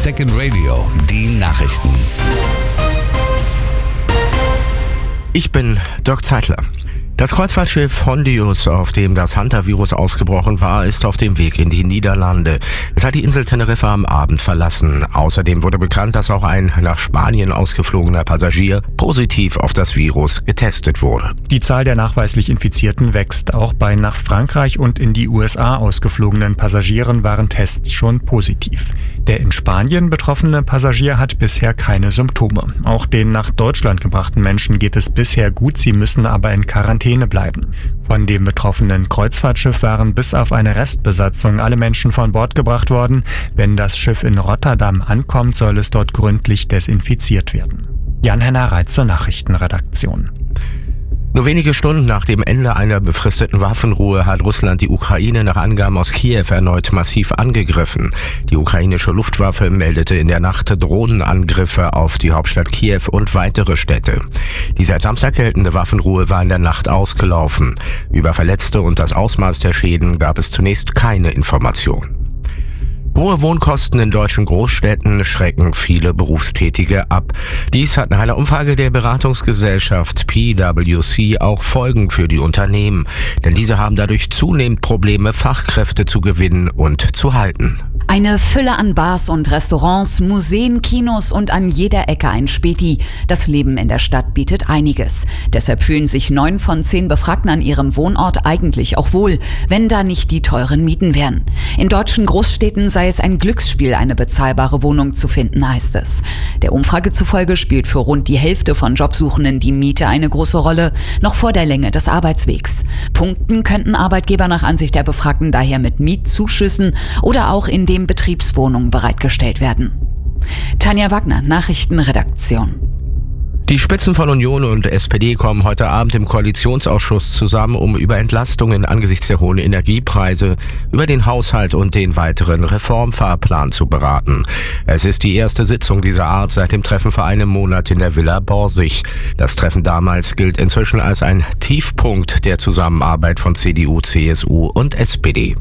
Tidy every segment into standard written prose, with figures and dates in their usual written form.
Second Radio, die Nachrichten. Ich bin Dirk Zeitler. Das Kreuzfahrtschiff Hondius, auf dem das Hantavirus ausgebrochen war, ist auf dem Weg in die Niederlande. Es hat die Insel Teneriffa am Abend verlassen. Außerdem wurde bekannt, dass auch ein nach Spanien ausgeflogener Passagier positiv auf das Virus getestet wurde. Die Zahl der nachweislich Infizierten wächst. Auch bei nach Frankreich und in die USA ausgeflogenen Passagieren waren Tests schon positiv. Der in Spanien betroffene Passagier hat bisher keine Symptome. Auch den nach Deutschland gebrachten Menschen geht es bisher gut, sie müssen aber in Quarantäne bleiben. Von dem betroffenen Kreuzfahrtschiff waren bis auf eine Restbesatzung alle Menschen von Bord gebracht worden. Wenn das Schiff in Rotterdam ankommt, soll es dort gründlich desinfiziert werden. Jan-Henner Reitze, Nachrichtenredaktion. Nur wenige Stunden nach dem Ende einer befristeten Waffenruhe hat Russland die Ukraine nach Angaben aus Kiew erneut massiv angegriffen. Die ukrainische Luftwaffe meldete in der Nacht Drohnenangriffe auf die Hauptstadt Kiew und weitere Städte. Die seit Samstag geltende Waffenruhe war in der Nacht ausgelaufen. Über Verletzte und das Ausmaß der Schäden gab es zunächst keine Information. Hohe Wohnkosten in deutschen Großstädten schrecken viele Berufstätige ab. Dies hat nach einer Umfrage der Beratungsgesellschaft PwC auch Folgen für die Unternehmen. Denn diese haben dadurch zunehmend Probleme, Fachkräfte zu gewinnen und zu halten. Eine Fülle an Bars und Restaurants, Museen, Kinos und an jeder Ecke ein Späti. Das Leben in der Stadt bietet einiges. Deshalb fühlen sich 9 von 10 Befragten an ihrem Wohnort eigentlich auch wohl, wenn da nicht die teuren Mieten wären. In deutschen Großstädten sei es ein Glücksspiel, eine bezahlbare Wohnung zu finden, heißt es. Der Umfrage zufolge spielt für rund die Hälfte von Jobsuchenden die Miete eine große Rolle, noch vor der Länge des Arbeitswegs. Punkten könnten Arbeitgeber nach Ansicht der Befragten daher mit Mietzuschüssen oder auch indem Betriebswohnungen bereitgestellt werden. Tanja Wagner, Nachrichtenredaktion. Die Spitzen von Union und SPD kommen heute Abend im Koalitionsausschuss zusammen, um über Entlastungen angesichts der hohen Energiepreise, über den Haushalt und den weiteren Reformfahrplan zu beraten. Es ist die erste Sitzung dieser Art seit dem Treffen vor einem Monat in der Villa Borsig. Das Treffen damals gilt inzwischen als ein Tiefpunkt der Zusammenarbeit von CDU, CSU und SPD.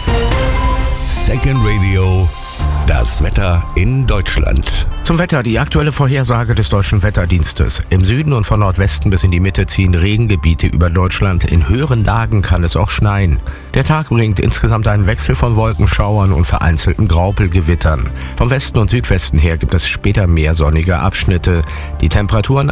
Second Radio, das Wetter in Deutschland. Zum Wetter, die aktuelle Vorhersage des Deutschen Wetterdienstes. Im Süden und von Nordwesten bis in die Mitte ziehen Regengebiete über Deutschland. In höheren Lagen kann es auch schneien. Der Tag bringt insgesamt einen Wechsel von Wolkenschauern und vereinzelten Graupelgewittern. Vom Westen und Südwesten her gibt es später mehr sonnige Abschnitte. Die Temperaturen